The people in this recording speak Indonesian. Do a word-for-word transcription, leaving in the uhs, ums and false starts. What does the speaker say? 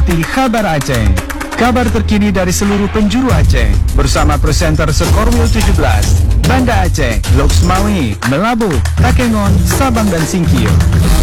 Di Kabar Aceh, kabar terkini dari seluruh penjuru Aceh bersama presenter Sekorwil tujuh belas, Banda Aceh, Loksmawi, Melabu, Takengon, Sabang dan Singkil.